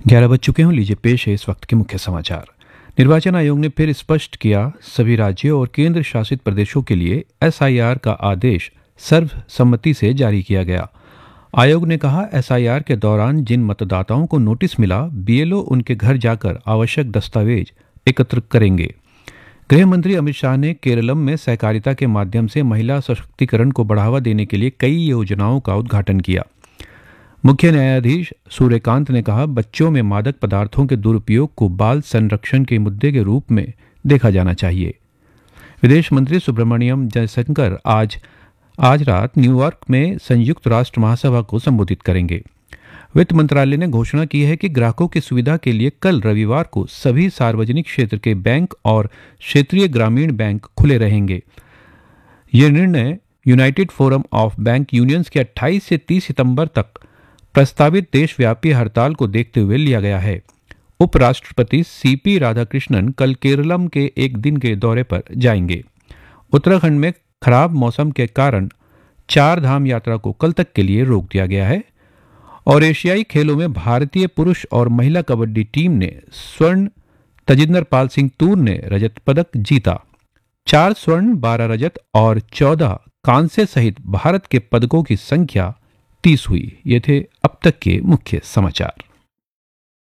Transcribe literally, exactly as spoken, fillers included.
ग्यारह बज चुके हों, लीजिए पेश है इस वक्त के मुख्य समाचार। निर्वाचन आयोग ने फिर स्पष्ट किया, सभी राज्यों और केंद्र शासित प्रदेशों के लिए एस आई आर का आदेश सर्वसम्मति से जारी किया गया। आयोग ने कहा, एस आई आर के दौरान जिन मतदाताओं को नोटिस मिला, बी एल ओ उनके घर जाकर आवश्यक दस्तावेज एकत्र करेंगे। गृह मंत्री अमित शाह ने केरलम में सहकारिता के माध्यम से महिला सशक्तिकरण को बढ़ावा देने के लिए कई योजनाओं का उद्घाटन किया। मुख्य न्यायाधीश सूर्यकांत ने कहा, बच्चों में मादक पदार्थों के दुरुपयोग को बाल संरक्षण के मुद्दे के रूप में देखा जाना चाहिए। विदेश मंत्री सुब्रमण्यम जयशंकर आज आज रात न्यूयॉर्क में संयुक्त राष्ट्र महासभा को संबोधित करेंगे। वित्त मंत्रालय ने घोषणा की है कि ग्राहकों की सुविधा के लिए कल रविवार को सभी सार्वजनिक क्षेत्र के बैंक और क्षेत्रीय ग्रामीण बैंक खुले रहेंगे। यह निर्णय United forum of bank unions के अट्ठाईस से तीस सितंबर तक प्रस्तावित देशव्यापी हड़ताल को देखते हुए लिया गया है। उपराष्ट्रपति सी पी राधाकृष्णन कल केरलम के एक दिन के दौरे पर जाएंगे। उत्तराखंड में खराब मौसम के कारण चार धाम यात्रा को कल तक के लिए रोक दिया गया है। और एशियाई खेलों में भारतीय पुरुष और महिला कबड्डी टीम ने स्वर्ण, तजिंदर पाल सिंह तूर ने रजत पदक जीता। चार स्वर्ण, बारह रजत और चौदह कांस्य सहित भारत के पदकों की संख्या तीस हुई। ये थे अब तक के मुख्य समाचार।